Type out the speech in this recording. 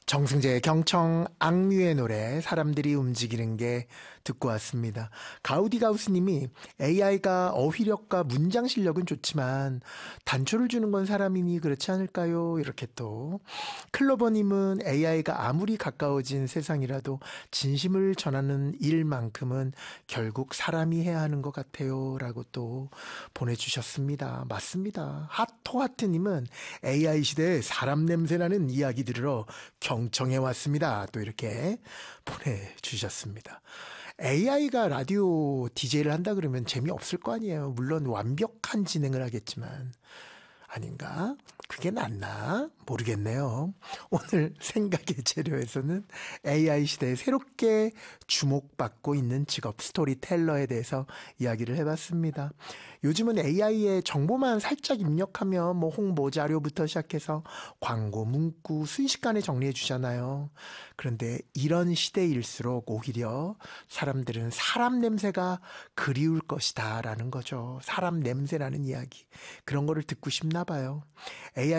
정승재의 경청 악뮤의 노래 사람들이 움직이는 게 듣고 왔습니다. 가우디가우스님이 AI가 어휘력과 문장 실력은 좋지만 단초를 주는 건 사람이니 그렇지 않을까요? 이렇게 또 클로버님은 AI가 아무리 가까워진 세상이라도 진심을 전하는 일만큼은 결국 사람이 해야 하는 것 같아요 라고 또 보내주셨습니다. 맞습니다. 하토하트님은 AI 시대에 사람 냄새나는 이야기 들으러 경청해 왔습니다. 또 이렇게 보내주셨습니다. AI가 라디오 DJ를 한다 그러면 재미없을 거 아니에요. 물론 완벽한 진행을 하겠지만 아닌가? 그게 낫나? 모르겠네요. 오늘 생각의 재료에서는 AI 시대에 새롭게 주목받고 있는 직업 스토리텔러에 대해서 이야기를 해봤습니다. 요즘은 AI에 정보만 살짝 입력하면 뭐 홍보 자료부터 시작해서 광고, 문구 순식간에 정리해 주잖아요. 그런데 이런 시대일수록 오히려 사람들은 사람 냄새가 그리울 것이다 라는 거죠. 사람 냄새나는 이야기. 그런 거를 듣고 싶나 봐요. AI